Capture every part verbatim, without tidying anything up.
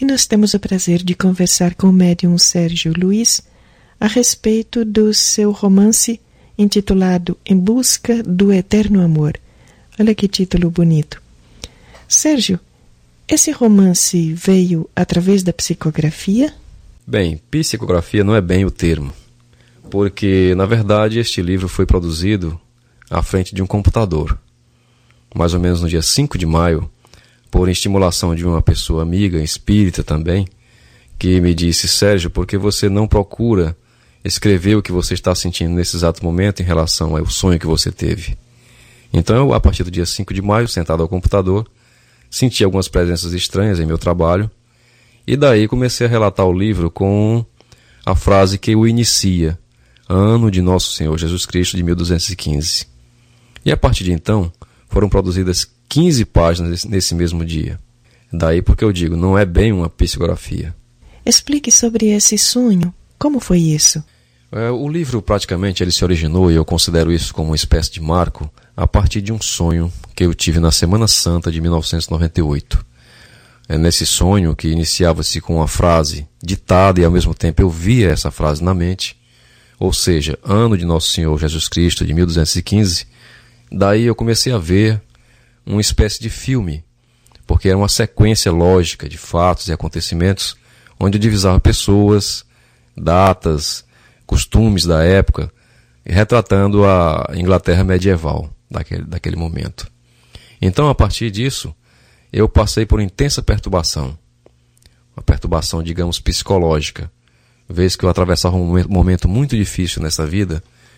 e nós temos o prazer de conversar com o médium Sérgio Luiz a respeito do seu romance intitulado Em Busca do Eterno Amor. Olha que título bonito. Sérgio, esse romance veio através da psicografia? Bem, psicografia não é bem o termo, porque, na verdade, este livro foi produzido à frente de um computador, mais ou menos no dia cinco de maio, por estimulação de uma pessoa amiga, espírita também, que me disse: Sérgio, por que você não procura escrever o que você está sentindo nesse exato momento em relação ao sonho que você teve? Então, eu, a partir do dia cinco de maio, sentado ao computador, senti algumas presenças estranhas em meu trabalho, e daí comecei a relatar o livro com a frase que o inicia: Ano de Nosso Senhor Jesus Cristo de mil duzentos e quinze. E a partir de então, foram produzidas quinze páginas nesse mesmo dia. Daí porque eu digo, não é bem uma psicografia. Explique sobre esse sonho. Como foi isso? É, o livro praticamente ele se originou, e eu considero isso como uma espécie de marco, a partir de um sonho que eu tive na Semana Santa de mil novecentos e noventa e oito. É nesse sonho, que iniciava-se com uma frase ditada e ao mesmo tempo eu via essa frase na mente, ou seja, ano de Nosso Senhor Jesus Cristo de mil duzentos e quinze, daí eu comecei a ver uma espécie de filme, porque era uma sequência lógica de fatos e acontecimentos, onde eu divisava pessoas, datas, costumes da época, retratando a Inglaterra medieval daquele, daquele momento. Então, a partir disso, eu passei por intensa perturbação, uma perturbação, digamos, psicológica, vez que eu atravessava um momento muito difícil nessa vida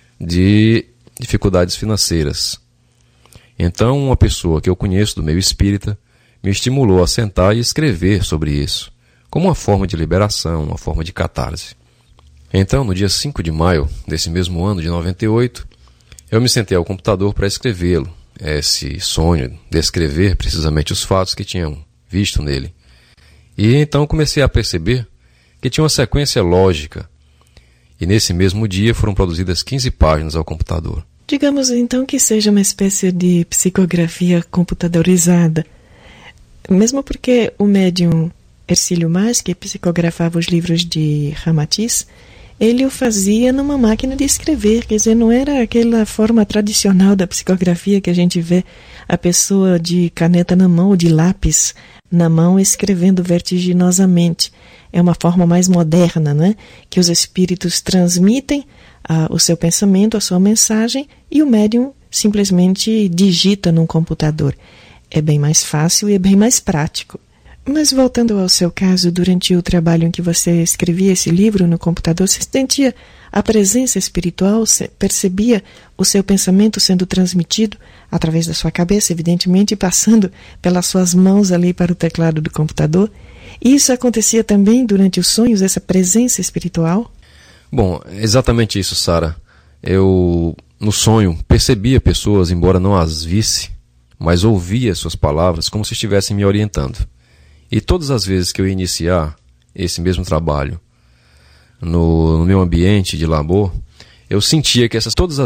de dificuldades financeiras. Então, uma pessoa que eu conheço do meio espírita me estimulou a sentar e escrever sobre isso, como uma forma de liberação, uma forma de catarse. Então, no dia cinco de maio desse mesmo ano de noventa e oito, eu me sentei ao computador para escrevê-lo, esse sonho, descrever precisamente os fatos que tinham visto nele. E então comecei a perceber que tinha uma sequência lógica, e nesse mesmo dia foram produzidas quinze páginas ao computador. Digamos então que seja uma espécie de psicografia computadorizada, mesmo porque o médium Hercílio Mas, que psicografava os livros de Ramatiz, ele o fazia numa máquina de escrever, quer dizer, não era aquela forma tradicional da psicografia que a gente vê a pessoa de caneta na mão ou de lápis na mão escrevendo vertiginosamente. É uma forma mais moderna, né? Que os espíritos transmitem ah, o seu pensamento, a sua mensagem, e o médium simplesmente digita num computador. É bem mais fácil e é bem mais prático. Mas voltando ao seu caso, durante o trabalho em que você escrevia esse livro no computador, você sentia a presença espiritual, você percebia o seu pensamento sendo transmitido através da sua cabeça, evidentemente, e passando pelas suas mãos ali para o teclado do computador? E isso acontecia também durante os sonhos, essa presença espiritual? Bom, exatamente isso, Sara. Eu, no sonho, percebia pessoas, embora não as visse, mas ouvia suas palavras como se estivessem me orientando. E todas as vezes que eu iniciar esse mesmo trabalho no, no meu ambiente de labor, eu sentia que essas todas as